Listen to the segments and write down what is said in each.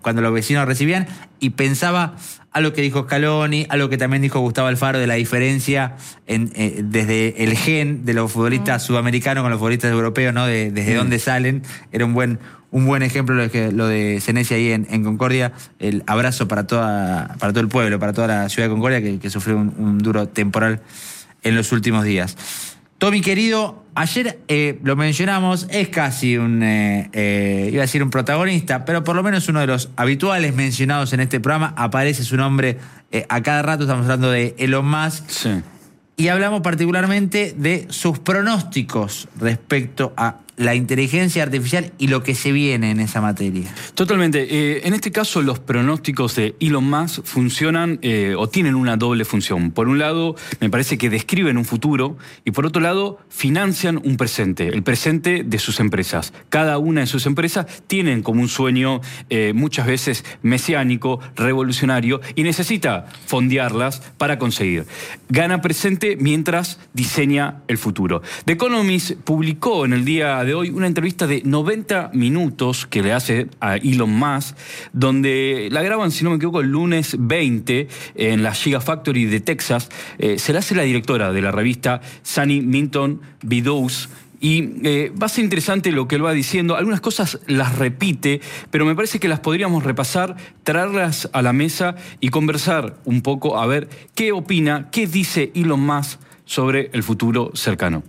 cuando los vecinos recibían, y pensaba algo que dijo Scaloni, algo que también dijo Gustavo Alfaro, de la diferencia desde el gen de los futbolistas sudamericanos con los futbolistas europeos, ¿no? Desde dónde salen. Era un buen ejemplo lo de Senesi ahí en Concordia. El abrazo para todo el pueblo, para toda la ciudad de Concordia, que sufrió un duro temporal en los últimos días. Tommy, querido, ayer lo mencionamos, es casi iba a decir un protagonista, pero por lo menos uno de los habituales mencionados en este programa. Aparece su nombre a cada rato. Estamos hablando de Elon Musk. Sí. Y hablamos particularmente de sus pronósticos respecto a la inteligencia artificial y lo que se viene en esa materia. Totalmente. En este caso, los pronósticos de Elon Musk funcionan o tienen una doble función. Por un lado, me parece que describen un futuro y por otro lado, financian un presente, el presente de sus empresas. Cada una de sus empresas tienen como un sueño muchas veces mesiánico, revolucionario, y necesita fondearlas para conseguir. Gana presente mientras diseña el futuro. The Economist publicó en el día de hoy una entrevista de 90 minutos que le hace a Elon Musk, donde la graban, si no me equivoco, el lunes 20 en la Gigafactory de Texas. Se la hace la directora de la revista, Sunny Minton Bidous. Y va a ser interesante lo que él va diciendo. Algunas cosas las repite, pero me parece que las podríamos repasar, traerlas a la mesa y conversar un poco a ver qué opina, qué dice Elon Musk sobre el futuro cercano.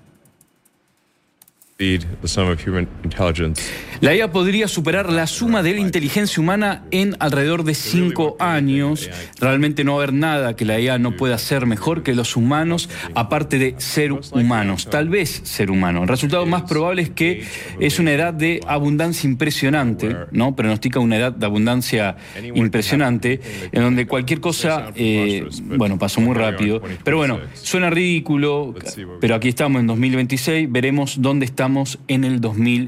La IA podría superar la suma de la inteligencia humana en alrededor de 5 años. Realmente no va a haber nada que la IA no pueda hacer mejor que los humanos, aparte de ser humanos. Tal vez ser humano. El resultado más probable es que es una edad de abundancia impresionante, ¿no? Pronostica una edad de abundancia impresionante, en donde cualquier cosa, pasó muy rápido. Pero bueno, suena ridículo, pero aquí estamos en 2026, veremos dónde estamos en el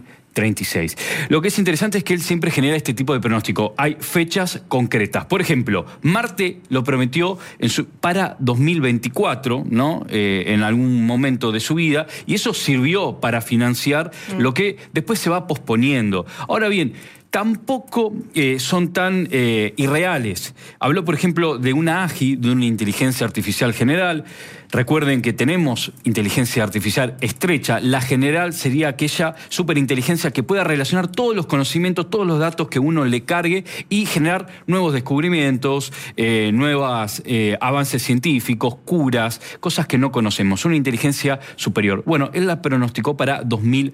2036. Lo que es interesante es que él siempre genera este tipo de pronóstico. Hay fechas concretas. Por ejemplo, Marte lo prometió para 2024, ¿no? En algún momento de su vida, y eso sirvió para financiar lo que después se va posponiendo. Ahora bien, tampoco son tan irreales. Habló, por ejemplo, de una AGI, de una inteligencia artificial general. Recuerden que tenemos inteligencia artificial estrecha. La general sería aquella superinteligencia que pueda relacionar todos los conocimientos, todos los datos que uno le cargue y generar nuevos descubrimientos, nuevos avances científicos, curas, cosas que no conocemos. Una inteligencia superior. Bueno, él la pronosticó para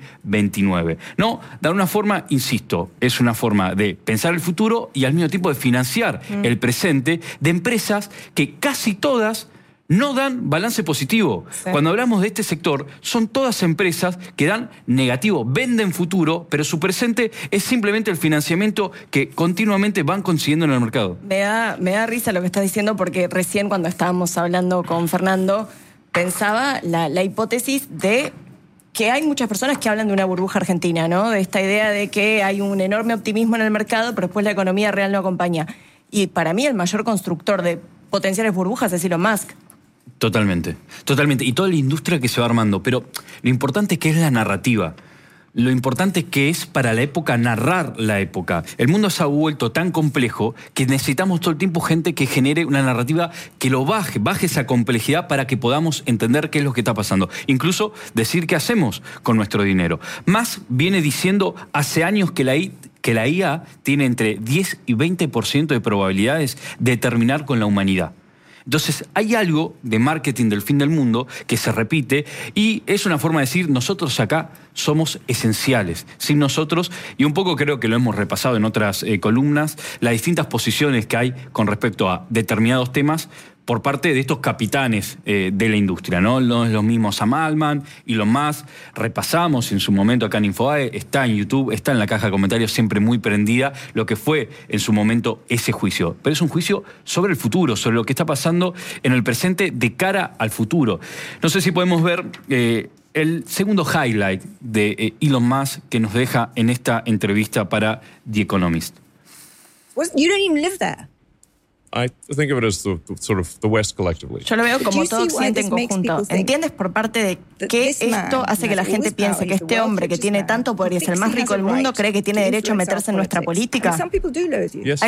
2029. No, de alguna forma, insisto, es una forma de pensar el futuro y al mismo tiempo de financiar el presente de empresas que casi todas no dan balance positivo. Sí. Cuando hablamos de este sector, son todas empresas que dan negativo, venden futuro, pero su presente es simplemente el financiamiento que continuamente van consiguiendo en el mercado. Me da risa lo que estás diciendo, porque recién cuando estábamos hablando con Fernando, pensaba la hipótesis de que hay muchas personas que hablan de una burbuja argentina, ¿no? De esta idea de que hay un enorme optimismo en el mercado, pero después la economía real no acompaña. Y para mí el mayor constructor de potenciales burbujas es Elon Musk. Totalmente, totalmente. Y toda la industria que se va armando. Pero lo importante es que es la narrativa. Lo importante que es para la época narrar la época. El mundo se ha vuelto tan complejo que necesitamos todo el tiempo gente que genere una narrativa que lo baje esa complejidad para que podamos entender qué es lo que está pasando. Incluso decir qué hacemos con nuestro dinero. Musk viene diciendo hace años que la IA tiene entre 10 y 20% de probabilidades de terminar con la humanidad. Entonces, hay algo de marketing del fin del mundo que se repite y es una forma de decir, nosotros acá somos esenciales. Sin nosotros, y un poco creo que lo hemos repasado en otras columnas, las distintas posiciones que hay con respecto a determinados temas por parte de estos capitanes de la industria, ¿no? Los mismos Sam Altman, Elon Musk. Repasamos en su momento acá en Infobae, está en YouTube, está en la caja de comentarios, siempre muy prendida, lo que fue en su momento ese juicio. Pero es un juicio sobre el futuro, sobre lo que está pasando en el presente de cara al futuro. No sé si podemos ver el segundo highlight de Elon Musk que nos deja en esta entrevista para The Economist. You don't even live there. I think of it as the West collectively. Yo lo veo como todo Occidente en conjunto. ¿Entiendes por parte de qué esto hace que la gente piense que este hombre que tiene tanto poder y es el más rico del mundo cree que tiene derecho a meterse en nuestra política? Yes.